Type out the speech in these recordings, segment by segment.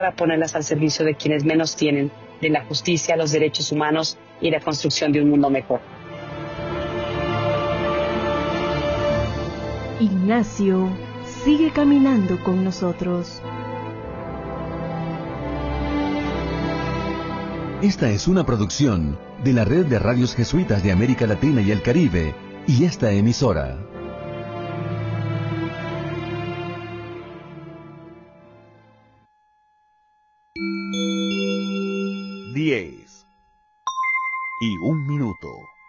para ponerlas al servicio de quienes menos tienen, de la justicia, los derechos humanos y la construcción de un mundo mejor. Ignacio sigue caminando con nosotros. Esta es una producción de la Red de Radios Jesuitas de América Latina y el Caribe y esta emisora. Diez y un minuto.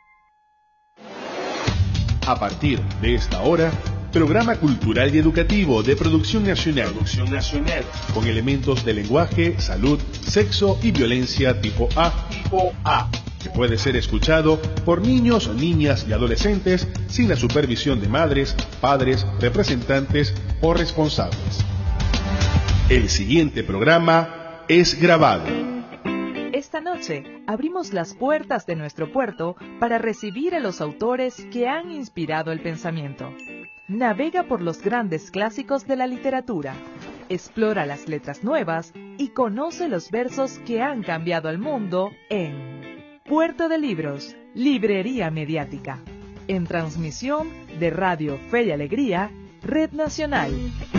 A partir de esta hora, programa cultural y educativo de producción nacional, con elementos de lenguaje, salud, sexo y violencia tipo A, que puede ser escuchado por niños, niñas y adolescentes sin la supervisión de madres, padres, representantes o responsables. El siguiente programa es grabado. Esta noche abrimos las puertas de nuestro puerto para recibir a los autores que han inspirado el pensamiento. Navega por los grandes clásicos de la literatura, explora las letras nuevas y conoce los versos que han cambiado el mundo en Puerto de Libros, Librería Mediática, en transmisión de Radio Fe y Alegría, Red Nacional.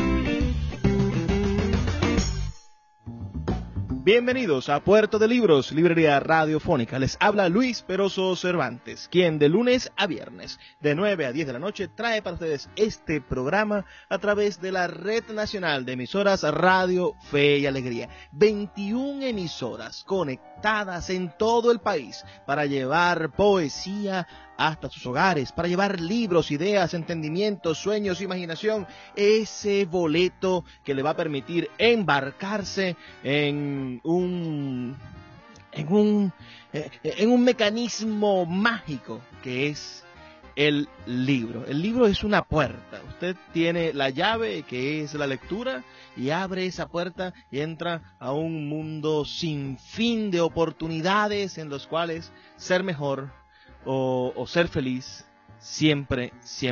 Bienvenidos a Puerto de Libros, librería radiofónica. Les habla Luis Peroso Cervantes, quien de lunes a viernes, de 9 a 10 de la noche, trae para ustedes este programa a través de la Red Nacional de Emisoras Radio Fe y Alegría. 21 emisoras conectadas en todo el país para llevar poesía hasta sus hogares, para llevar libros, ideas, entendimientos, sueños, imaginación, ese boleto que le va a permitir embarcarse en un mecanismo mágico que es el libro. El libro es una puerta. Usted tiene la llave, que es la lectura, y abre esa puerta y entra a un mundo sin fin de oportunidades en los cuales ser mejor o ser feliz siempre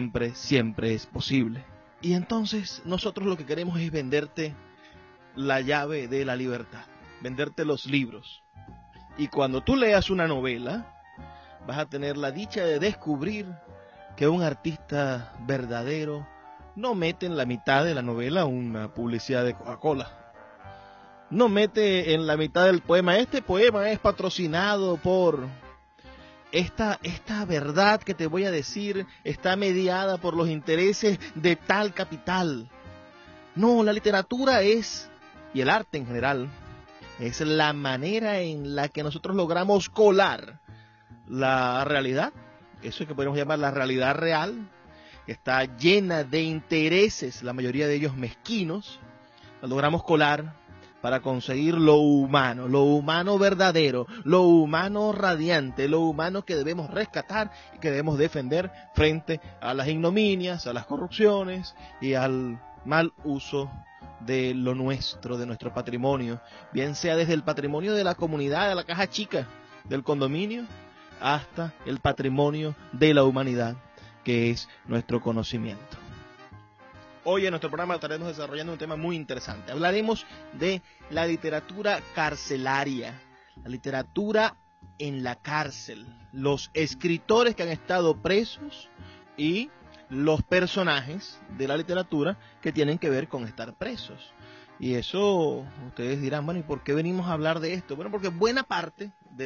es posible. Y entonces nosotros lo que queremos es venderte la llave de la libertad, venderte los libros. Y cuando tú leas una novela, vas a tener la dicha de descubrir que un artista verdadero no mete en la mitad de la novela una publicidad de Coca-Cola. No mete en la mitad del poema, este poema es patrocinado por... Esta verdad que te voy a decir está mediada por los intereses de tal capital. No, la literatura es, y el arte en general, es la manera en la que nosotros logramos colar la realidad, eso que podemos llamar la realidad real, que está llena de intereses, la mayoría de ellos mezquinos, la logramos colar para conseguir lo humano verdadero, lo humano radiante, lo humano que debemos rescatar y que debemos defender frente a las ignominias, a las corrupciones y al mal uso de lo nuestro, de nuestro patrimonio, bien sea desde el patrimonio de la comunidad, de la caja chica, del condominio, hasta el patrimonio de la humanidad, que es nuestro conocimiento. Hoy en nuestro programa estaremos desarrollando un tema muy interesante. Hablaremos de la literatura carcelaria, la literatura en la cárcel, los escritores que han estado presos y los personajes de la literatura que tienen que ver con estar presos. Y eso ustedes dirán, bueno, ¿y por qué venimos a hablar de esto? Bueno, porque buena parte de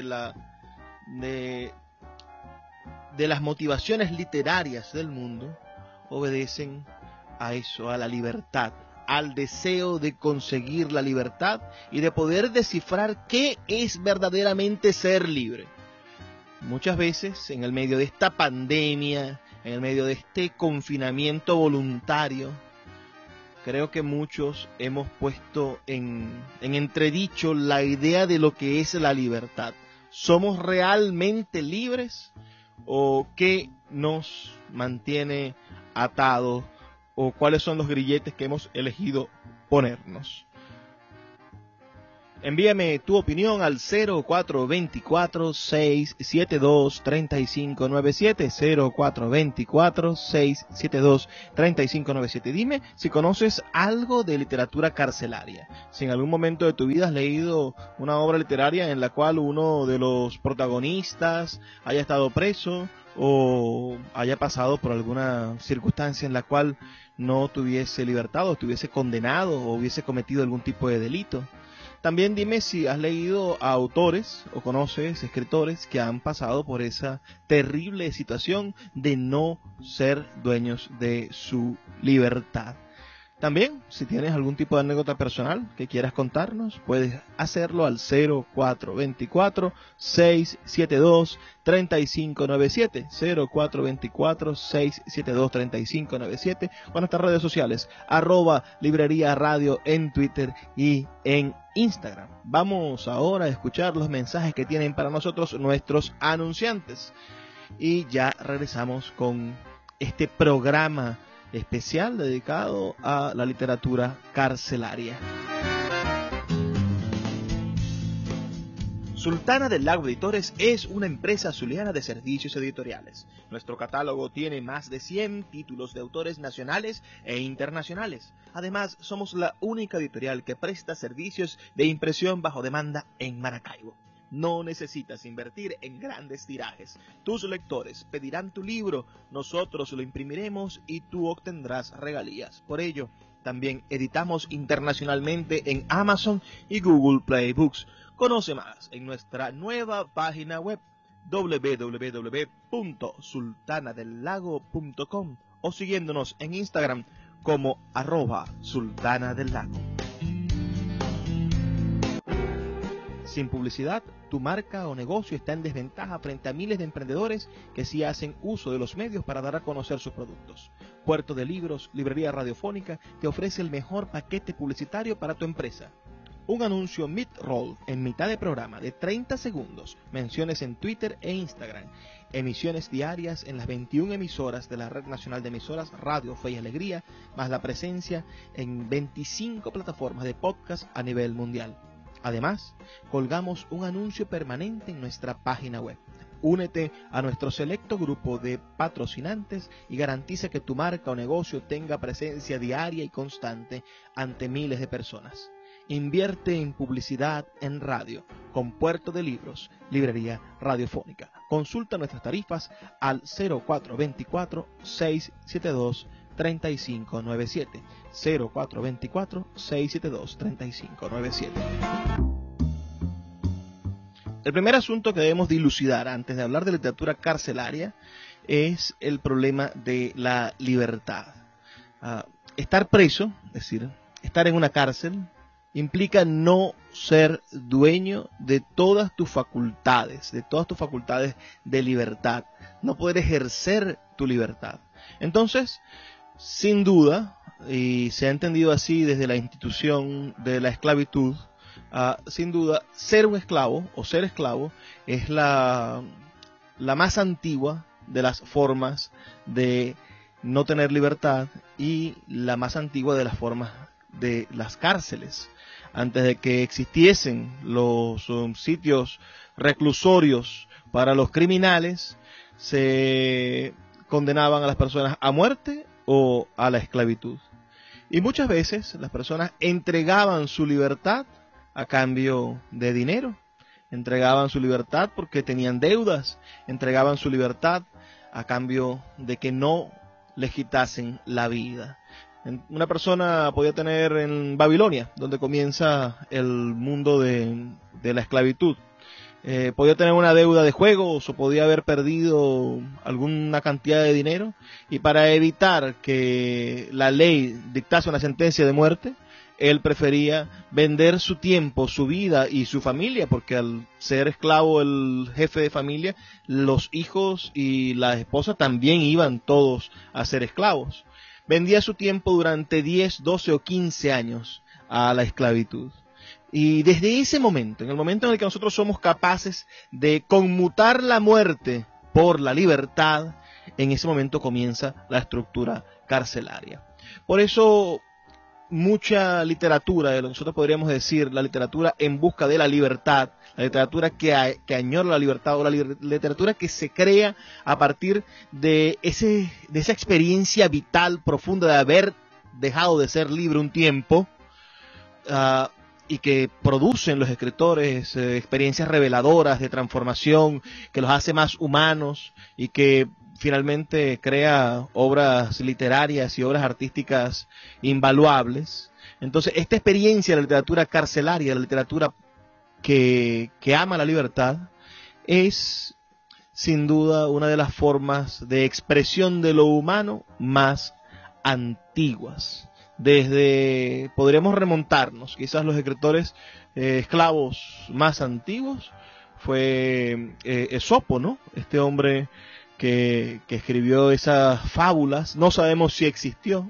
las motivaciones literarias del mundo obedecen a eso, a la libertad, al deseo de conseguir la libertad y de poder descifrar qué es verdaderamente ser libre. Muchas veces, en el medio de esta pandemia, en el medio de este confinamiento voluntario, creo que muchos hemos puesto en entredicho la idea de lo que es la libertad. ¿Somos realmente libres o qué nos mantiene atados? ¿O cuáles son los grilletes que hemos elegido ponernos? Envíame tu opinión al 0424-672-3597, 0424-672-3597. Dime si conoces algo de literatura carcelaria, si en algún momento de tu vida has leído una obra literaria en la cual uno de los protagonistas haya estado preso o haya pasado por alguna circunstancia en la cual no tuviese libertad o estuviese condenado o hubiese cometido algún tipo de delito. También dime si has leído a autores o conoces escritores que han pasado por esa terrible situación de no ser dueños de su libertad. También, si tienes algún tipo de anécdota personal que quieras contarnos, puedes hacerlo al 0424-672-3597, 0424-672-3597, o en nuestras redes sociales, @Librería Radio en Twitter y en Instagram. Vamos ahora a escuchar los mensajes que tienen para nosotros nuestros anunciantes. Y ya regresamos con este programa especial dedicado a la literatura carcelaria. Sultana del Lago Editores es una empresa zuliana de servicios editoriales. Nuestro catálogo tiene más de 100 títulos de autores nacionales e internacionales. Además, somos la única editorial que presta servicios de impresión bajo demanda en Maracaibo. No necesitas invertir en grandes tirajes. Tus lectores pedirán tu libro, nosotros lo imprimiremos y tú obtendrás regalías. Por ello, también editamos internacionalmente en Amazon y Google Play Books. Conoce más en nuestra nueva página web www.sultanadelago.com o siguiéndonos en Instagram como @sultanadelago. Sin publicidad, tu marca o negocio está en desventaja frente a miles de emprendedores que sí hacen uso de los medios para dar a conocer sus productos. Puerto de Libros, Librería Radiofónica, te ofrece el mejor paquete publicitario para tu empresa. Un anuncio mid-roll en mitad de programa de 30 segundos, menciones en Twitter e Instagram, emisiones diarias en las 21 emisoras de la Red Nacional de Emisoras Radio Fe y Alegría, más la presencia en 25 plataformas de podcast a nivel mundial. Además, colgamos un anuncio permanente en nuestra página web. Únete a nuestro selecto grupo de patrocinantes y garantiza que tu marca o negocio tenga presencia diaria y constante ante miles de personas. Invierte en publicidad en radio con Puerto de Libros, Librería Radiofónica. Consulta nuestras tarifas al 0424-672-3597. 0424-672-3597. El primer asunto que debemos dilucidar antes de hablar de literatura carcelaria es el problema de la libertad. Estar preso, es decir, estar en una cárcel, implica no ser dueño de todas tus facultades, de libertad, no poder ejercer tu libertad. Entonces, sin duda, y se ha entendido así desde la institución de la esclavitud, sin duda, ser un esclavo o ser esclavo es la más antigua de las formas de no tener libertad y la más antigua de las formas de las cárceles. Antes de que existiesen los sitios reclusorios para los criminales, se condenaban a las personas a muerte o a la esclavitud. Y muchas veces las personas entregaban su libertad a cambio de dinero, entregaban su libertad porque tenían deudas, entregaban su libertad a cambio de que no les quitasen la vida. Una persona podía tener en Babilonia, donde comienza el mundo de la esclavitud, podía tener una deuda de juegos o podía haber perdido alguna cantidad de dinero, y para evitar que la ley dictase una sentencia de muerte, él prefería vender su tiempo, su vida y su familia, porque al ser esclavo el jefe de familia, los hijos y la esposa también iban todos a ser esclavos. Vendía su tiempo durante 10, 12 o 15 años a la esclavitud. Y desde ese momento, en el momento en el que nosotros somos capaces de conmutar la muerte por la libertad, en ese momento comienza la estructura carcelaria. Por eso mucha literatura, nosotros podríamos decir la literatura en busca de la libertad, la literatura que añora la libertad, o la literatura que se crea a partir de esa experiencia vital profunda de haber dejado de ser libre un tiempo, y que producen los escritores experiencias reveladoras de transformación que los hace más humanos y que finalmente crea obras literarias y obras artísticas invaluables. Entonces, esta experiencia de la literatura carcelaria, de la literatura que ama la libertad, es sin duda una de las formas de expresión de lo humano más antiguas. Podríamos remontarnos, quizás los escritores esclavos más antiguos fue Esopo, ¿no? Este hombre que escribió esas fábulas, no sabemos si existió,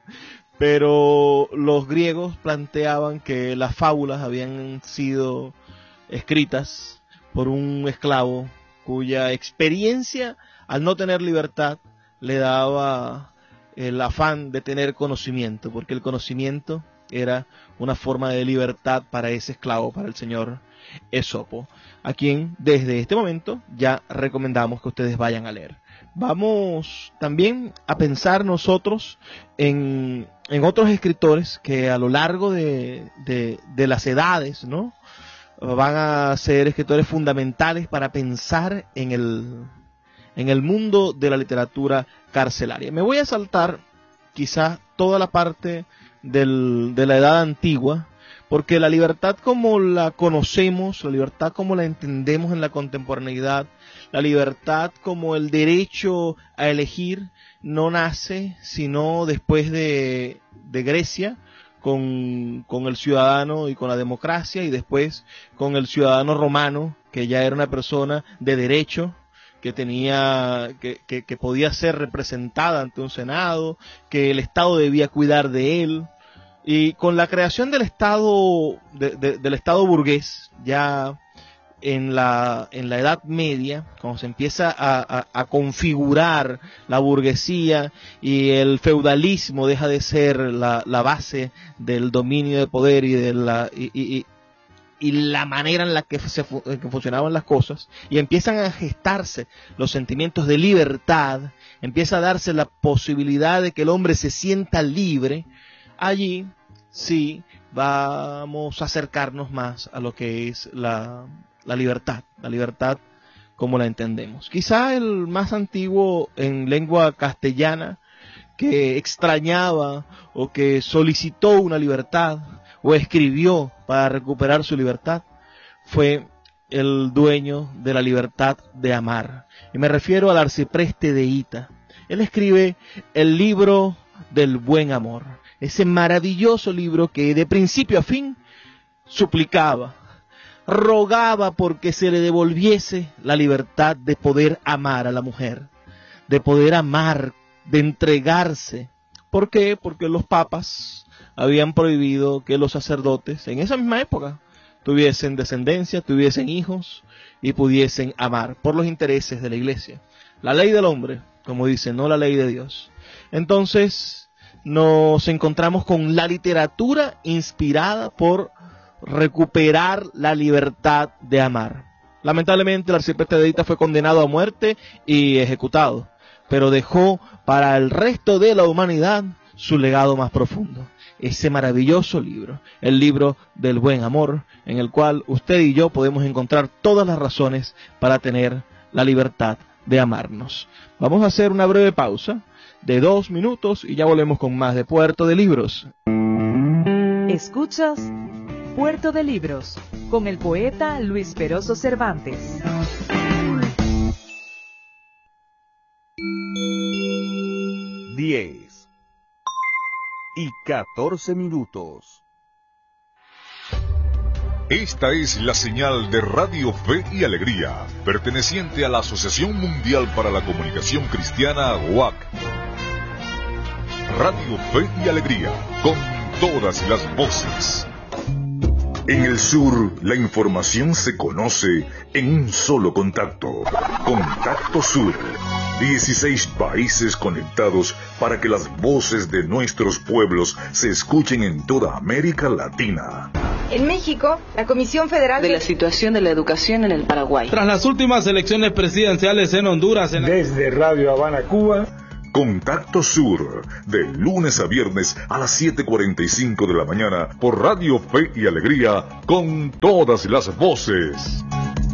pero los griegos planteaban que las fábulas habían sido escritas por un esclavo cuya experiencia, al no tener libertad, le daba el afán de tener conocimiento, porque el conocimiento era una forma de libertad para ese esclavo, para el señor Esopo, a quien desde este momento ya recomendamos que ustedes vayan a leer. Vamos también a pensar nosotros en otros escritores que a lo largo de las edades, ¿no?, van a ser escritores fundamentales para pensar en el mundo de la literatura carcelaria. Me voy a saltar quizás toda la parte de la edad antigua, porque la libertad como la conocemos, la libertad como la entendemos en la contemporaneidad, la libertad como el derecho a elegir, no nace sino después de Grecia, con el ciudadano y con la democracia, y después con el ciudadano romano, que ya era una persona de derecho, que podía ser representada ante un senado, que el Estado debía cuidar de él. Y con la creación del Estado del Estado burgués, ya en la Edad Media, cuando se empieza a configurar la burguesía y el feudalismo deja de ser la base del dominio de poder y la manera en la que funcionaban las cosas, y empiezan a gestarse los sentimientos de libertad, empieza a darse la posibilidad de que el hombre se sienta libre. Allí sí vamos a acercarnos más a lo que es la libertad como la entendemos. Quizá el más antiguo en lengua castellana que extrañaba o que solicitó una libertad o escribió para recuperar su libertad fue el dueño de la libertad de amar. Y me refiero al arcipreste de Hita. Él escribe el libro del buen amor, ese maravilloso libro que de principio a fin suplicaba, rogaba porque se le devolviese la libertad de poder amar a la mujer, de poder amar, de entregarse. ¿Por qué? Porque los papas habían prohibido que los sacerdotes en esa misma época tuviesen descendencia, tuviesen hijos y pudiesen amar por los intereses de la iglesia. La ley del hombre, como dicen, no la ley de Dios. Entonces nos encontramos con la literatura inspirada por recuperar la libertad de amar. Lamentablemente el arcipreste de Hita fue condenado a muerte y ejecutado, pero dejó para el resto de la humanidad su legado más profundo, ese maravilloso libro, el libro del buen amor, en el cual usted y yo podemos encontrar todas las razones para tener la libertad de amarnos. Vamos a hacer una breve pausa de 2 minutos y ya volvemos con más de Puerto de Libros. Escuchas Puerto de Libros con el poeta Luis Peroso Cervantes. 10 y 14 minutos. Esta es la señal de Radio Fe y Alegría, perteneciente a la Asociación Mundial para la Comunicación Cristiana, WAC. Radio Fe y Alegría, con todas las voces. En el sur, la información se conoce en un solo contacto. Contacto Sur. 16 países conectados para que las voces de nuestros pueblos se escuchen en toda América Latina. En México, la Comisión Federal de la situación de la educación en el Paraguay. Tras las últimas elecciones presidenciales en Honduras. Desde Radio Habana, Cuba. Contacto Sur, de lunes a viernes a las 7:45 de la mañana por Radio Fe y Alegría, con todas las voces.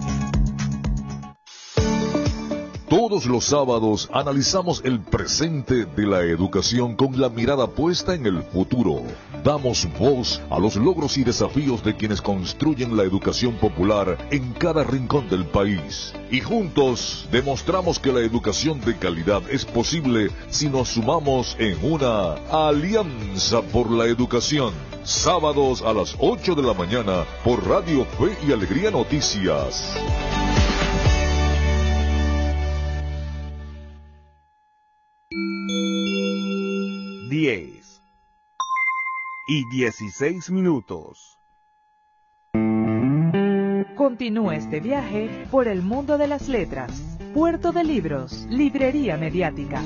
Todos los sábados analizamos el presente de la educación con la mirada puesta en el futuro. Damos voz a los logros y desafíos de quienes construyen la educación popular en cada rincón del país. Y juntos demostramos que la educación de calidad es posible si nos sumamos en una alianza por la educación. Sábados a las 8 de la mañana por Radio Fe y Alegría Noticias. 10:16. Continúa este viaje por el mundo de las letras. Puerto de Libros, Librería Mediática.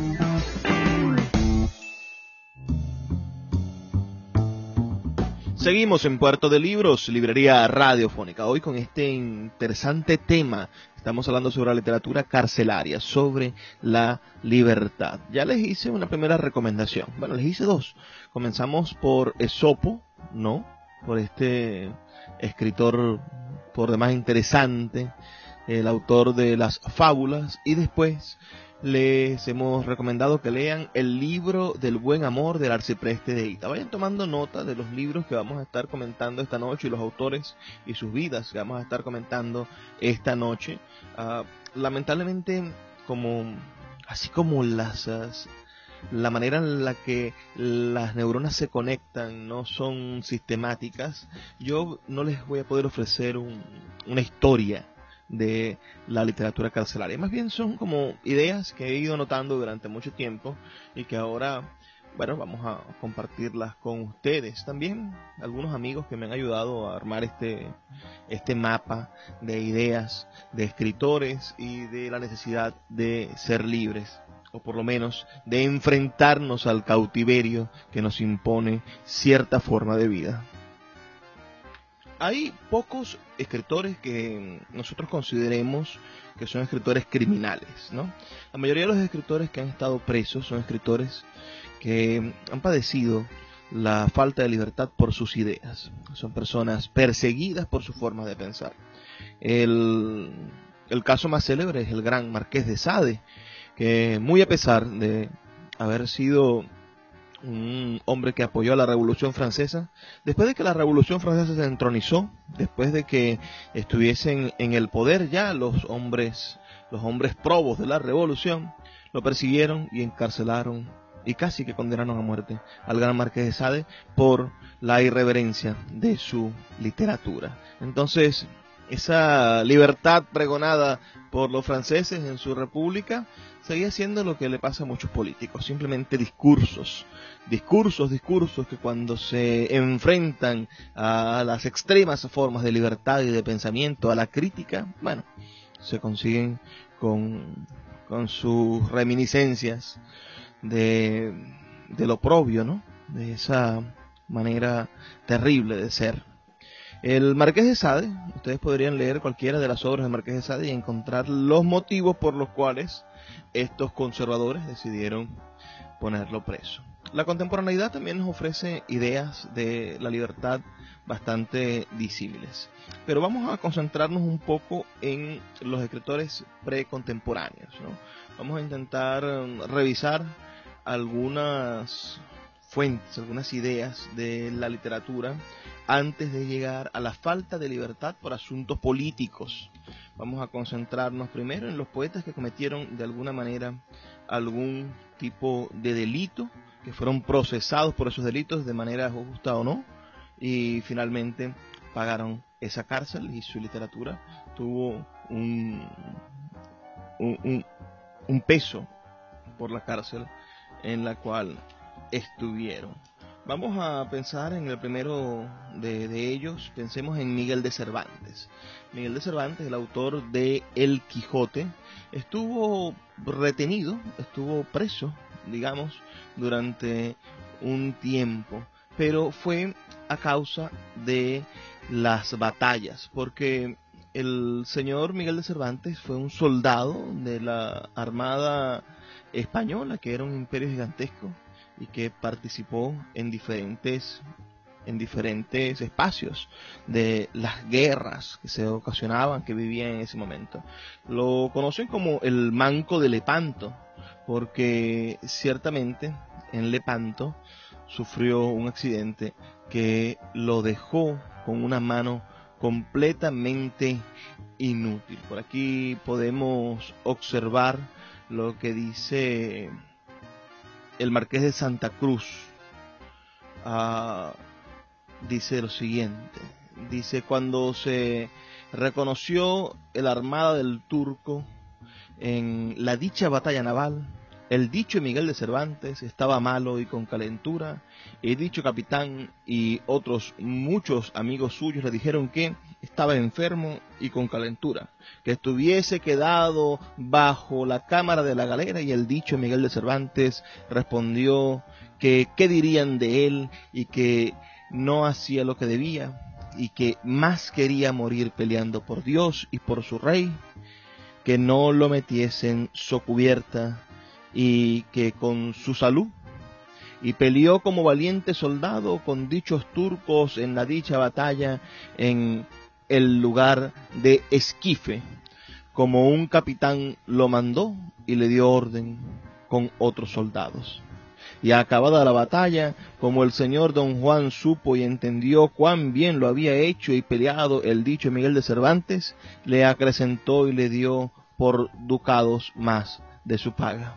Seguimos en Puerto de Libros, Librería Radiofónica. Hoy con este interesante tema. Estamos hablando sobre la literatura carcelaria, sobre la libertad. Ya les hice una primera recomendación. Bueno, les hice dos. Comenzamos por Esopo, ¿no? Por este escritor por demás interesante, el autor de las fábulas. Y después les hemos recomendado que lean el libro del buen amor del arcipreste de Ita. Vayan tomando nota de los libros que vamos a estar comentando esta noche y los autores y sus vidas que vamos a estar comentando esta noche. Lamentablemente, así como la manera en la que las neuronas se conectan no son sistemáticas, yo no les voy a poder ofrecer una historia de la literatura carcelaria. Más bien son como ideas que he ido notando durante mucho tiempo y que ahora, bueno, vamos a compartirlas con ustedes. También algunos amigos que me han ayudado a armar este mapa de ideas de escritores y de la necesidad de ser libres, o por lo menos de enfrentarnos al cautiverio que nos impone cierta forma de vida. Hay pocos escritores que nosotros consideremos que son escritores criminales, ¿no? La mayoría de los escritores que han estado presos son escritores que han padecido la falta de libertad por sus ideas. Son personas perseguidas por su forma de pensar. El caso más célebre es el gran Marqués de Sade, que muy a pesar de haber sido un hombre que apoyó a la Revolución Francesa, después de que la Revolución Francesa se entronizó, después de que estuviesen en el poder ya los hombres probos de la Revolución, lo persiguieron y encarcelaron y casi que condenaron a muerte al gran Marqués de Sade por la irreverencia de su literatura. Entonces, esa libertad pregonada por los franceses en su república seguía siendo lo que le pasa a muchos políticos, simplemente discursos que cuando se enfrentan a las extremas formas de libertad y de pensamiento, a la crítica, bueno, se consiguen con sus reminiscencias de lo propio, ¿no? De esa manera terrible de ser. El Marqués de Sade, ustedes podrían leer cualquiera de las obras del Marqués de Sade y encontrar los motivos por los cuales estos conservadores decidieron ponerlo preso. La contemporaneidad también nos ofrece ideas de la libertad bastante disímiles, pero vamos a concentrarnos un poco en los escritores precontemporáneos, ¿no? Vamos a intentar revisar algunas fuentes, algunas ideas de la literatura antes de llegar a la falta de libertad por asuntos políticos. Vamos a concentrarnos primero en los poetas que cometieron de alguna manera algún tipo de delito, que fueron procesados por esos delitos de manera justa o no, y finalmente pagaron esa cárcel y su literatura tuvo un peso por la cárcel en la cual estuvieron. Vamos a pensar en el primero de ellos. Pensemos en Miguel de Cervantes. Miguel de Cervantes, el autor de El Quijote, estuvo retenido, estuvo preso, digamos, durante un tiempo, pero fue a causa de las batallas, porque el señor Miguel de Cervantes fue un soldado de la Armada Española, que era un imperio gigantesco y que participó en diferentes espacios de las guerras que se ocasionaban, que vivían en ese momento. Lo conocen como el Manco de Lepanto, porque ciertamente en Lepanto sufrió un accidente que lo dejó con una mano completamente inútil. Por aquí podemos observar lo que dice el Marqués de Santa Cruz. Dice lo siguiente: dice, cuando se reconoció la armada del turco en la dicha batalla naval, el dicho Miguel de Cervantes estaba malo y con calentura, y dicho capitán y otros muchos amigos suyos le dijeron que estaba enfermo y con calentura, que estuviese quedado bajo la cámara de la galera, y el dicho Miguel de Cervantes respondió que qué dirían de él, y que no hacía lo que debía, y que más quería morir peleando por Dios y por su rey, que no lo metiesen socubierta, y que con su salud, y peleó como valiente soldado con dichos turcos en la dicha batalla en el lugar de Esquife, como un capitán lo mandó y le dio orden con otros soldados. Y acabada la batalla, como el señor don Juan supo y entendió cuán bien lo había hecho y peleado el dicho Miguel de Cervantes, le acrecentó y le dio por ducados más de su paga.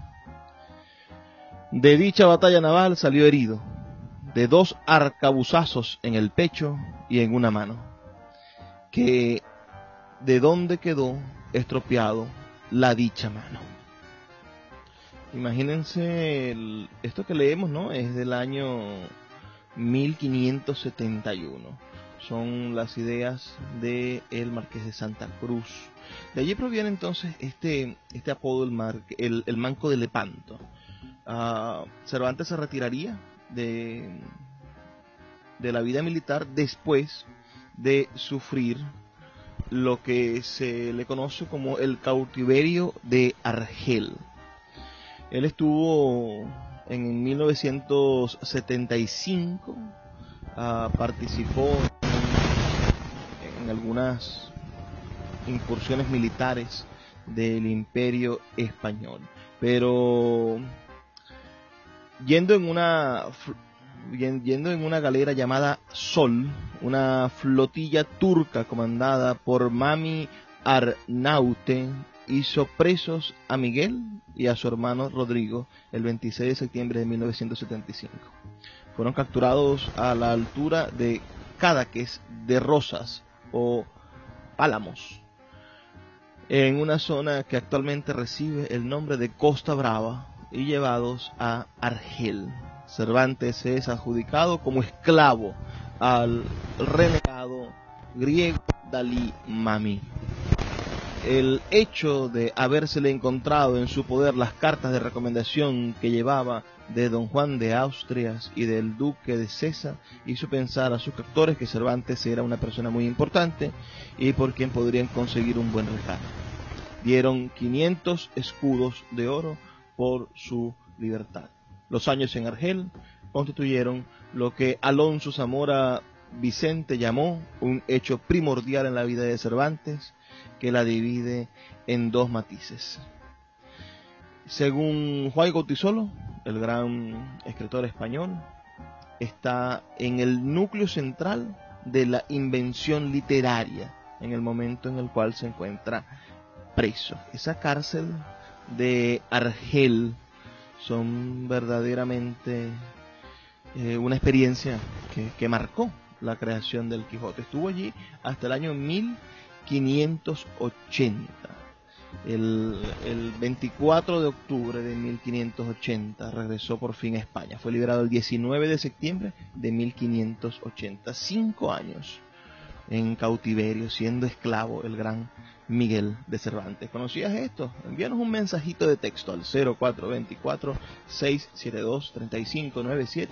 De dicha batalla naval salió herido, de 2 arcabuzazos en el pecho y en una mano, que de donde quedó estropeado la dicha mano. Imagínense esto que leemos, ¿no? Es del año 1571. Son las ideas de el Marqués de Santa Cruz. De allí proviene entonces este apodo, el Manco de Lepanto. Cervantes se retiraría de la vida militar después de sufrir lo que se le conoce como el cautiverio de Argel. Él estuvo en 1975, participó en algunas incursiones militares del Imperio Español, pero yendo en una galera llamada Sol, una flotilla turca comandada por Mami Arnaute, hizo presos a Miguel y a su hermano Rodrigo el 26 de septiembre de 1975. Fueron capturados a la altura de Cadaqués de Rosas o Pálamos, en una zona que actualmente recibe el nombre de Costa Brava, y llevados a Argel. Cervantes es adjudicado como esclavo al renegado griego Dalí Mami. El hecho de habérsele encontrado en su poder las cartas de recomendación que llevaba de don Juan de Asturias y del duque de César hizo pensar a sus captores que Cervantes era una persona muy importante y por quien podrían conseguir un buen rescate. Dieron 500 escudos de oro por su libertad. Los años en Argel constituyeron lo que Alonso Zamora Vicente llamó un hecho primordial en la vida de Cervantes, que la divide en 2 matices. Según Juan Goytisolo, el gran escritor español, está en el núcleo central de la invención literaria en el momento en el cual se encuentra preso. Esa cárcel de Argel son verdaderamente una experiencia que marcó la creación del Quijote. Estuvo allí hasta el año 1580 El 24 de octubre de 1580 regresó por fin a España. Fue liberado el 19 de septiembre de 1580. 5 años en cautiverio, siendo esclavo el gran Miguel de Cervantes. ¿Conocías esto? Envíanos un mensajito de texto al 0424-672-3597,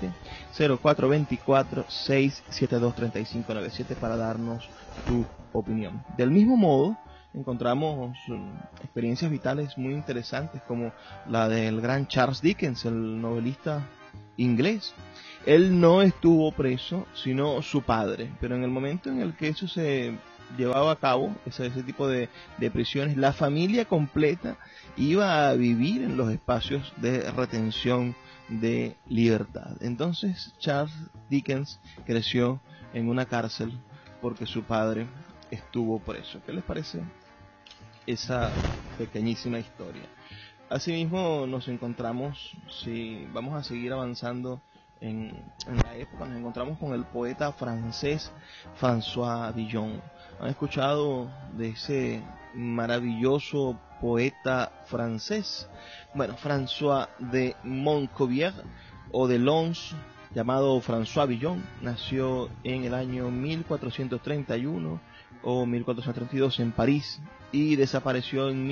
0424-672-3597 para darnos tu opinión. Del mismo modo, encontramos experiencias vitales muy interesantes como la del gran Charles Dickens, el novelista inglés. Él no estuvo preso, sino su padre, pero en el momento en el que eso se llevaba a cabo, ese tipo de prisiones, la familia completa iba a vivir en los espacios de retención de libertad. Entonces Charles Dickens creció en una cárcel porque su padre estuvo preso. ¿Qué les parece esa pequeñísima historia? Asimismo nos encontramos, si vamos a seguir avanzando en la época, nos encontramos con el poeta francés François Villon. ¿Han escuchado de ese maravilloso poeta francés? Bueno, François de Montcorbier o de Lons, llamado François Villon, nació en el año 1431 o 1432 en París y desapareció en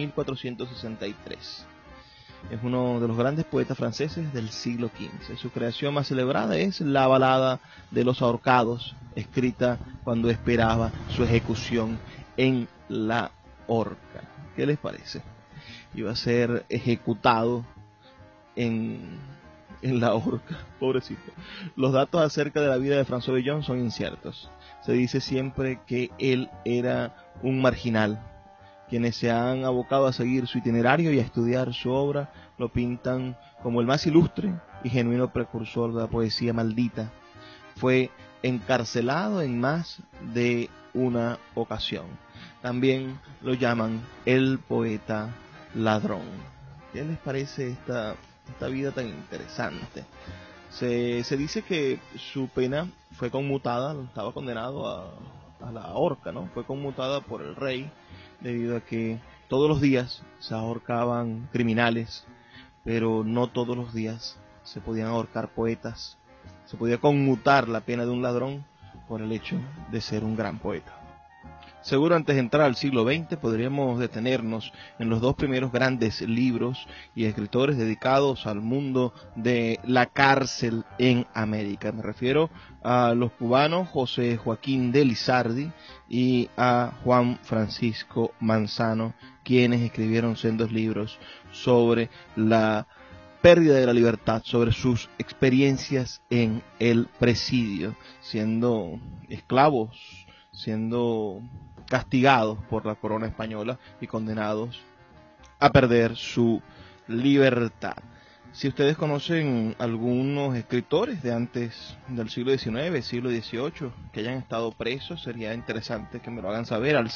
1463. Es uno de los grandes poetas franceses del siglo XV. Su creación más celebrada es la balada de los ahorcados, escrita cuando esperaba su ejecución en la horca. ¿Qué les parece? Iba a ser ejecutado en la horca, pobrecito. Los datos acerca de la vida de François Villon son inciertos. Se dice siempre que él era un marginal. Quienes se han abocado a seguir su itinerario y a estudiar su obra lo pintan como el más ilustre y genuino precursor de la poesía maldita. Fue encarcelado en más de una ocasión. También lo llaman el poeta ladrón. ¿Qué les parece esta vida tan interesante? Se dice que su pena fue conmutada, estaba condenado a la horca, ¿no? Fue conmutada por el rey, debido a que todos los días se ahorcaban criminales, pero no todos los días se podían ahorcar poetas. Se podía conmutar la pena de un ladrón por el hecho de ser un gran poeta. Seguro antes de entrar al siglo XX podríamos detenernos en los dos primeros grandes libros y escritores dedicados al mundo de la cárcel en América. Me refiero a los cubanos José Joaquín de Lizardi y a Juan Francisco Manzano, quienes escribieron sendos libros sobre la pérdida de la libertad, sobre sus experiencias en el presidio, siendo esclavos, siendo castigados por la corona española y condenados a perder su libertad. Si ustedes conocen algunos escritores de antes del siglo XIX, siglo XVIII, que hayan estado presos, sería interesante que me lo hagan saber al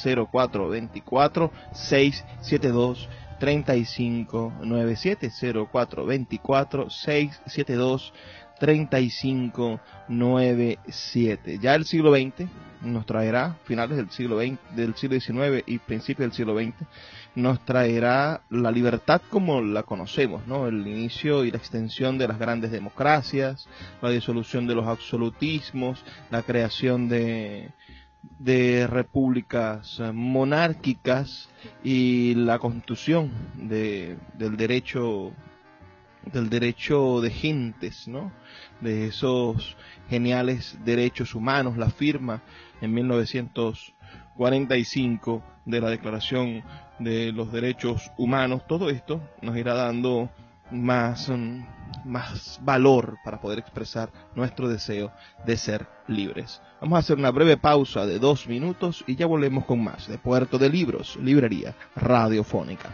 0424-672-3597, 0424-672-3597. Ya el siglo XX nos traerá, finales del siglo XIX y principios del siglo XX, nos traerá la libertad como la conocemos, ¿no? El inicio y la extensión de las grandes democracias, la disolución de los absolutismos, la creación de repúblicas monárquicas y la constitución del derecho de gentes, ¿no? De esos geniales derechos humanos, la firma en 1945 de la Declaración de los Derechos Humanos. Todo esto nos irá dando más valor para poder expresar nuestro deseo de ser libres. Vamos a hacer una breve pausa de 2 minutos y ya volvemos con más de Puerto de Libros, Librería Radiofónica.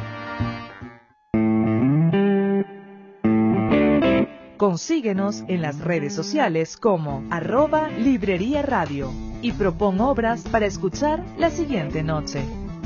Consíguenos en las redes sociales como @Librería Radio y propon obras para escuchar la siguiente noche.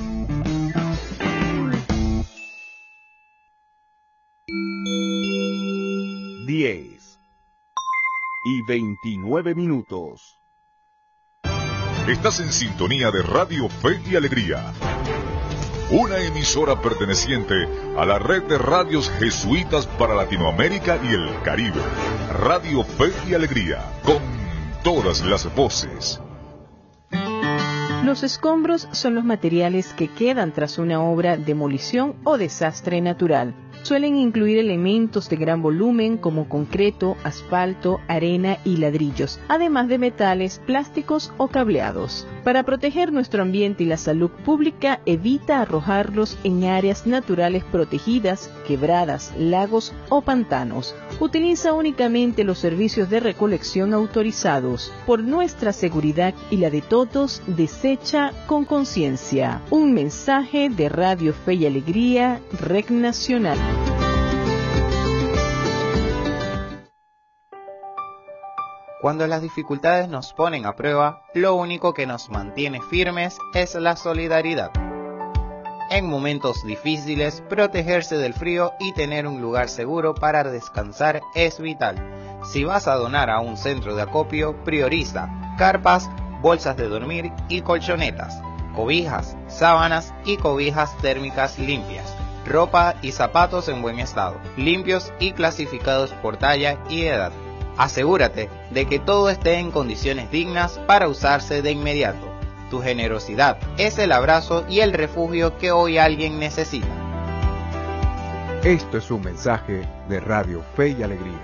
y 29 minutos. Estás en sintonía de Radio Fe y Alegría. una emisora perteneciente a la red de radios jesuitas para Latinoamérica y el Caribe. Radio Fe y Alegría, con todas las voces. Los escombros son los materiales que quedan tras una obra, demolición o desastre natural. Suelen incluir elementos de gran volumen como concreto, asfalto, arena y ladrillos, además de metales, plásticos o cableados. Para proteger nuestro ambiente y la salud pública, evita arrojarlos en áreas naturales protegidas, quebradas, lagos o pantanos. Utiliza únicamente los servicios de recolección autorizados. Por nuestra seguridad y la de todos, desecha con conciencia. Un mensaje de Radio Fe y Alegría, Red Nacional. Cuando las dificultades nos ponen a prueba, lo único que nos mantiene firmes es la solidaridad. En momentos difíciles, protegerse del frío y tener un lugar seguro para descansar es vital. Si vas a donar a un centro de acopio, prioriza carpas, bolsas de dormir y colchonetas, cobijas, sábanas y cobijas térmicas limpias, ropa y zapatos en buen estado, limpios y clasificados por talla y edad. Asegúrate de que todo esté en condiciones dignas para usarse de inmediato. Tu generosidad es el abrazo y el refugio que hoy alguien necesita. Esto es un mensaje de Radio Fe y Alegría.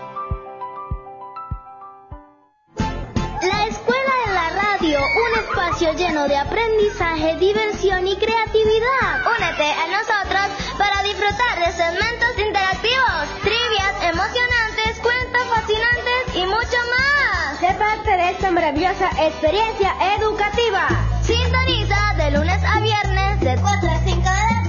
La Escuela de la Radio, un espacio lleno de aprendizaje, diversión y creatividad. Únete a nosotros para disfrutar de segmentos interactivos, trivias emocionantes, cuentos fascinantes y mucho más. Sé parte de esta maravillosa experiencia educativa. Sintoniza de lunes a viernes de 4 a 5 de la tarde